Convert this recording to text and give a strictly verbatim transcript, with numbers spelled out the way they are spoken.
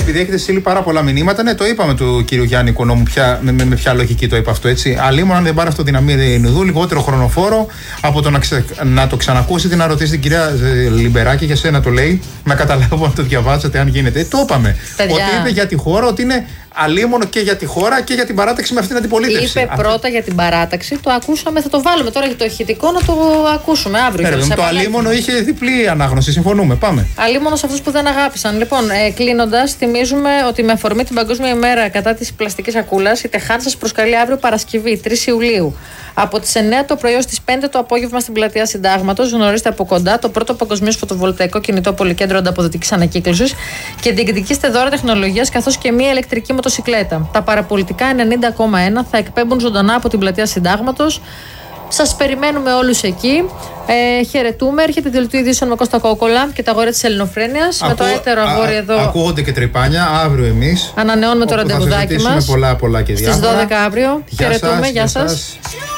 επειδή έχετε στείλει πάρα πολλά μηνύματα, ναι, το είπαμε του κύριου Γιάννη Οικονόμου, ποια, με, με, με ποια λογική το είπα αυτό, έτσι. Αλλήμον αν δεν πάρει αυτοδυναμία Ινουδού, λιγότερο χρονοφόρο από το να, ξε, να το ξανακούσετε, να ρωτήσετε την κυρία Λιμπεράκη, για σένα το λέει, να καταλάβω αν το διαβάσατε, αν γίνεται. Ε, το είπαμε. Παιδιά. Ότι είπε για τη χώρα, ότι είναι αλίμονο και για τη χώρα και για την παράταξη με αυτήν την αντιπολίτευση. Είπε πρώτα αυτή... για την παράταξη, το ακούσαμε, θα το βάλουμε τώρα για το ηχητικό να το ακούσουμε αύριο. Ναι, το αλίμονο είχε διπλή ανάγνωση, συμφωνούμε. Πάμε. Αλίμονο σε αυτούς που δεν αγάπησαν. Λοιπόν, ε, κλείνοντας, θυμίζουμε ότι με αφορμή την Παγκόσμια ημέρα κατά της πλαστικής σακούλας, η Τεχάν σας προσκαλεί αύριο Παρασκευή, τρεις Ιουλίου. Από τις εννιά το πρωί ως τις πέντε το απόγευμα στην πλατεία Συντάγματος. Γνωρίστε από κοντά το πρώτο παγκοσμίως φωτοβολταϊκό κινητό πολυκέντρο ανταποδοτικής ανακύκλωσης και διεκδικήστε δώρα τεχνολογίας καθώς και μία ηλεκτρική μοτοσικλέτα. Τα παραπολιτικά ενενήντα κόμμα ένα θα εκπέμπουν ζωντανά από την πλατεία Συντάγματος. Σας περιμένουμε όλους εκεί. Ε, χαιρετούμε. Έρχεται η δελτίο ειδήσεων με Κώστα Κόκολα και τα αγόρια της Ελληνοφρένειας. Ακού, με το έτερο αγόρι α, εδώ. Ακούγονται και τρυπάνια. Αύριο εμείς. Ανανεώνουμε το ραντεβουδάκι μας. Πολλά, πολλά και στις δώδεκα αύριο. Χαιρετούμε. Γεια σας.